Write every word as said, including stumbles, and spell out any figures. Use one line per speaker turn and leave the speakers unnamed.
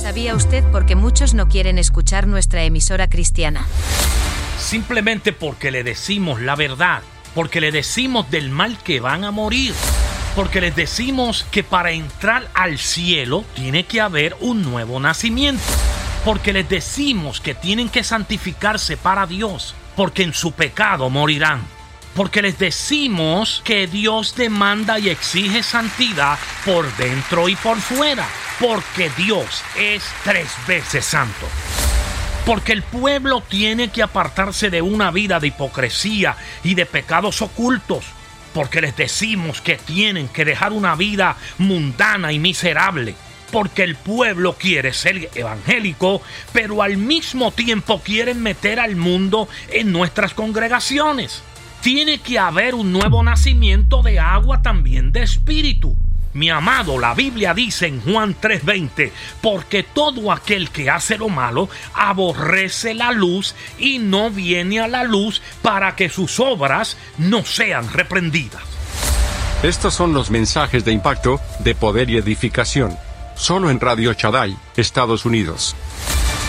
¿Sabía usted por qué muchos no quieren escuchar nuestra emisora cristiana?
Simplemente porque le decimos la verdad, porque le decimos del mal que van a morir, porque les decimos que para entrar al cielo tiene que haber un nuevo nacimiento, porque les decimos que tienen que santificarse para Dios, porque en su pecado morirán, porque les decimos que Dios demanda y exige santidad por dentro y por fuera, porque Dios es tres veces santo. Porque el pueblo tiene que apartarse de una vida de hipocresía y de pecados ocultos. Porque les decimos que tienen que dejar una vida mundana y miserable. Porque el pueblo quiere ser evangélico, pero al mismo tiempo quieren meter al mundo en nuestras congregaciones. Tiene que haber un nuevo nacimiento de agua, también de espíritu. Mi amado, la Biblia dice en Juan tres veinte, porque todo aquel que hace lo malo aborrece la luz y no viene a la luz para que sus obras no sean reprendidas.
Estos son los mensajes de impacto, de poder y edificación. Solo en Radio Shaddai, Estados Unidos.